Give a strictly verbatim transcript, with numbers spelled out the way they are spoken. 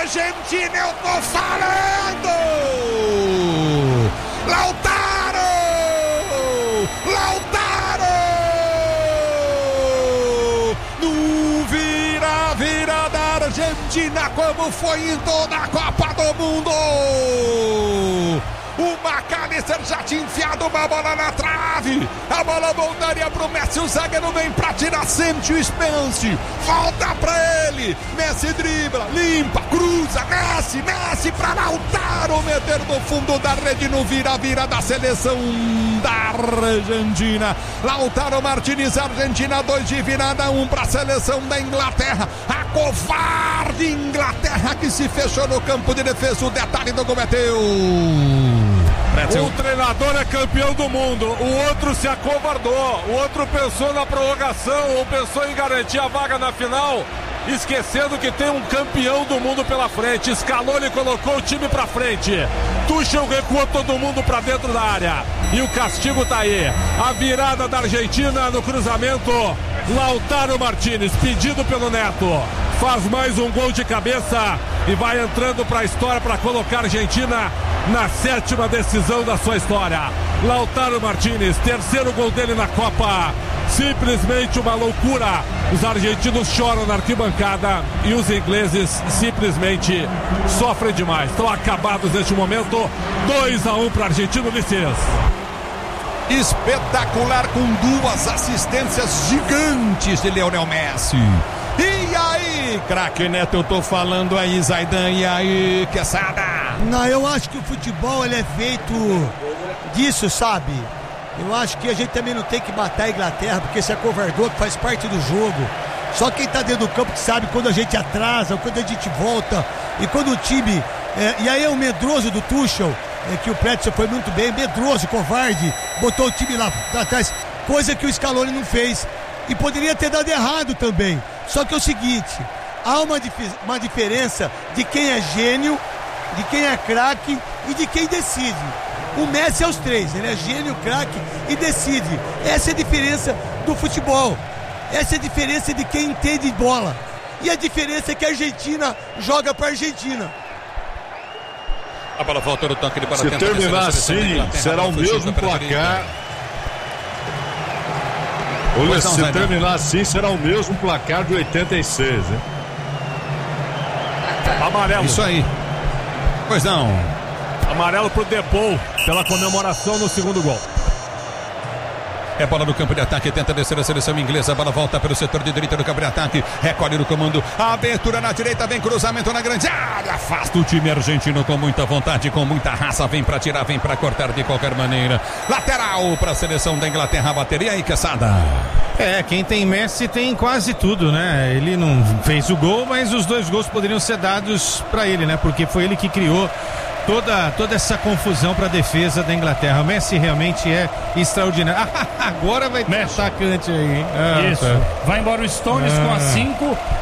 Argentina, eu tô falando! Lautaro! Lautaro! No vira-vira da Argentina, como foi em toda a Copa do Mundo! O McAllister já tinha enfiado uma bola na trave. A bola voltaria pro Messi. O zagueiro vem pra tirar. Sente o Spence. Volta pra ele. Messi dribla, limpa, cruza. Messi, Messi pra Lautaro meter no fundo da rede no vira-vira da seleção da Argentina. Lautaro Martínez, Argentina dois de virada, um pra seleção da Inglaterra. A covarde Inglaterra que se fechou no campo de defesa. O detalhe do gol é teu. Um treinador é campeão do mundo, o outro se acovardou, o outro pensou na prorrogação ou pensou em garantir a vaga na final, esquecendo que tem um campeão do mundo pela frente. Scaloni colocou o time pra frente, Tuchel recuou todo mundo pra dentro da área e o castigo tá aí. A virada da Argentina no cruzamento, Lautaro Martínez, pedido pelo Neto, faz mais um gol de cabeça e vai entrando pra história para colocar a Argentina na sétima decisão da sua história. Lautaro Martínez, terceiro gol dele na Copa, simplesmente uma loucura. Os argentinos choram na arquibancada e os ingleses simplesmente sofrem demais. Estão acabados neste momento. dois a um para Argentina, Ulisses. Espetacular, com duas assistências gigantes de Lionel Messi. E aí, craque Neto, eu tô falando aí, Zaidan, e aí, Quesada? Não, eu acho que o futebol ele é feito disso, sabe? Eu acho que a gente também não tem que matar a Inglaterra, porque se acovardou, que faz parte do jogo. Só quem tá dentro do campo que sabe quando a gente atrasa, quando a gente volta, e quando o time... É, e aí é o medroso do Tuchel, é, que o Pretzel foi muito bem, medroso, covarde, botou o time lá, lá atrás, coisa que o Scaloni não fez. E poderia ter dado errado também. Só que é o seguinte, há uma, dif- uma diferença de quem é gênio, de quem é craque e de quem decide. O Messi é os três, ele é gênio, craque e decide. Essa é a diferença do futebol. Essa é a diferença de quem entende bola. E a diferença é que a Argentina joga para a Argentina. A bola volta no tanque de bola. Se terminar assim, será o mesmo placar. Olha, se não, terminar assim, será o mesmo placar de oitenta e seis, hein? Amarelo. Isso aí. Pois não. Amarelo pro Depou, pela comemoração no segundo gol. É bola no campo de ataque, tenta descer a seleção inglesa, a bola volta pelo setor de direita do campo de ataque, recolhe no comando, a abertura na direita, vem cruzamento na grande área, afasta o time argentino com muita vontade, com muita raça, vem pra tirar, vem pra cortar de qualquer maneira. Lateral pra seleção da Inglaterra, a bateria aí, Quesada. É, quem tem Messi tem quase tudo, né? Ele não fez o gol, mas os dois gols poderiam ser dados pra ele, né? Porque foi ele que criou Toda, toda essa confusão para a defesa da Inglaterra. O Messi realmente é extraordinário. Agora vai ter Messi. Atacante aí, hein? Ah, Isso. tá. Vai embora o Stones ah. com a cinco.